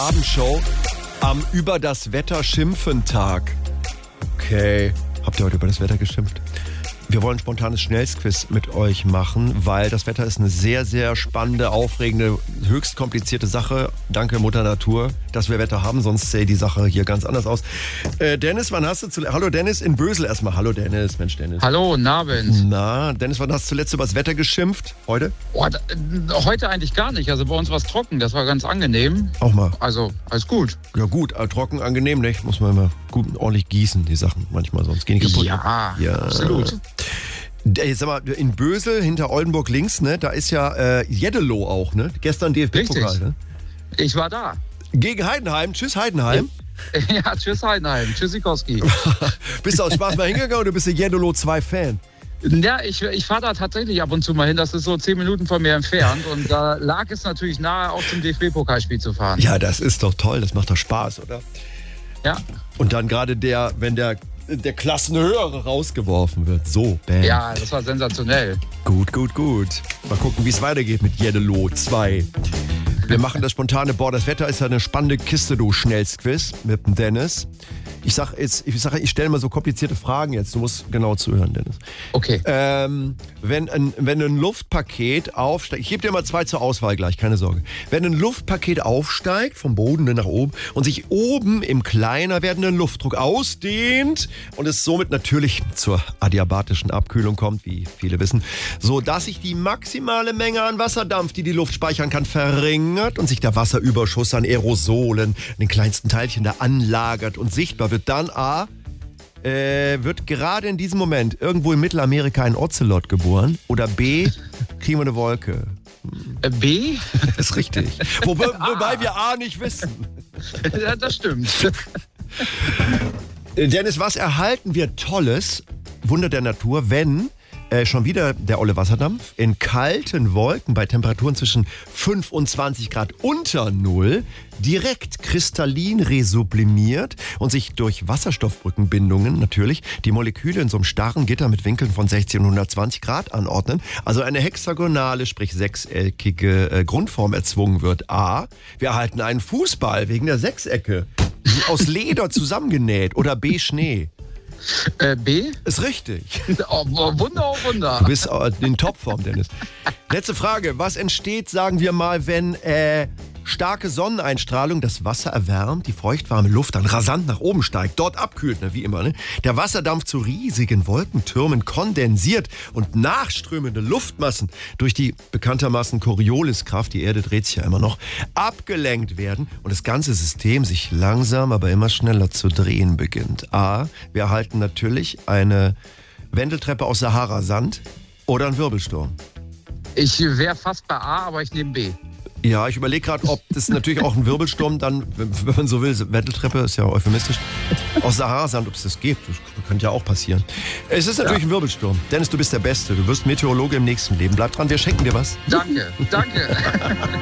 Abendshow am Über das Wetter schimpfen Tag. Okay, habt ihr heute über das Wetter geschimpft? Wir wollen ein spontanes Schnellsquiz mit euch machen, weil das Wetter ist eine sehr, sehr spannende, aufregende, höchst komplizierte Sache. Danke Mutter Natur, dass wir Wetter haben, sonst sähe die Sache hier ganz anders aus. Dennis, wann hast du Hallo Dennis in Bösel erstmal. Hallo Dennis, Mensch Dennis. Hallo, guten Abend. Na, Dennis, wann hast du zuletzt über das Wetter geschimpft? Heute? Heute eigentlich gar nicht. Also bei uns war es trocken, das war ganz angenehm. Auch mal. Also, alles gut. Ja gut, trocken, angenehm, nicht? Muss man immer gut und ordentlich gießen, die Sachen manchmal, sonst gehen die kaputt. Ja, absolut. Jetzt sag mal, in Bösel, hinter Oldenburg links, ne, da ist ja Jeddelo auch, ne? Gestern DFB-Pokal, ne? Ich war da. Gegen Heidenheim. Tschüss Heidenheim. Ja, tschüss Heidenheim. Tschüssikowski. Bist du aus Spaß mal hingegangen oder bist du Jeddelo 2 Fan? Ja, ich fahre da tatsächlich ab und zu mal hin. Das ist so 10 Minuten von mir entfernt. Und da lag es natürlich nahe, auch zum DFB-Pokalspiel zu fahren. Ja, das ist doch toll. Das macht doch Spaß, oder? Ja. Und dann gerade wenn der Klassenhöhere rausgeworfen wird. So, bam. Ja, das war sensationell. Gut. Mal gucken, wie es weitergeht mit Jeddelo 2. Wir machen das spontane das Wetter ist ja eine spannende Kiste, du Schnellsquiz mit dem Dennis. Ich stelle mal so komplizierte Fragen jetzt. Du musst genau zuhören, Dennis. Okay. Wenn ein Luftpaket aufsteigt, ich gebe dir mal 2 zur Auswahl gleich, keine Sorge. Wenn ein Luftpaket aufsteigt, vom Boden nach oben, und sich oben im kleiner werdenden Luftdruck ausdehnt und es somit natürlich zur adiabatischen Abkühlung kommt, wie viele wissen, so dass sich die maximale Menge an Wasserdampf, die Luft speichern kann, verringert und sich der Wasserüberschuss an Aerosolen, den kleinsten Teilchen da anlagert und sichtbar wird dann wird gerade in diesem Moment irgendwo in Mittelamerika ein Ocelot geboren oder B, kriegen wir eine Wolke. B? Das ist richtig. Wobei wir A nicht wissen. Ja, das stimmt. Dennis, was erhalten wir Tolles, Wunder der Natur, wenn schon wieder der olle Wasserdampf in kalten Wolken bei Temperaturen zwischen 25 Grad unter Null direkt kristallin resublimiert und sich durch Wasserstoffbrückenbindungen natürlich die Moleküle in so einem starren Gitter mit Winkeln von 16 und 120 Grad anordnen. Also eine hexagonale, sprich sechseckige Grundform erzwungen wird. A, wir erhalten einen Fußball wegen der Sechsecke, aus Leder zusammengenäht. Oder B, Schnee. B? Ist richtig. Oh, Wunder. Du bist in Topform, Dennis. Letzte Frage. Was entsteht, sagen wir mal, wenn starke Sonneneinstrahlung das Wasser erwärmt, die feuchtwarme Luft dann rasant nach oben steigt, dort abkühlt, ne, wie immer, ne? Der Wasserdampf zu riesigen Wolkentürmen kondensiert und nachströmende Luftmassen durch die bekanntermaßen Corioliskraft, die Erde dreht sich ja immer noch, abgelenkt werden und das ganze System sich langsam, aber immer schneller zu drehen beginnt. A, wir erhalten natürlich eine Wendeltreppe aus Sahara-Sand oder einen Wirbelsturm. Ich wäre fast bei A, aber ich nehme B. Ja, ich überlege gerade, ob das natürlich auch ein Wirbelsturm dann, wenn man so will, Wendeltreppe ist ja euphemistisch, aus Sahara-Sand, ob es das geht, das könnte ja auch passieren. Es ist natürlich ein Wirbelsturm. Dennis, du bist der Beste, du wirst Meteorologe im nächsten Leben. Bleib dran, wir schenken dir was. Danke.